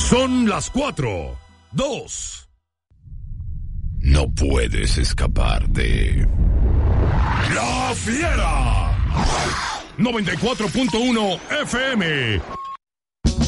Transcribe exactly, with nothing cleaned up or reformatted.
Son las cuatro, dos. No puedes escapar de... ¡La Fiera! noventa y cuatro punto uno F M.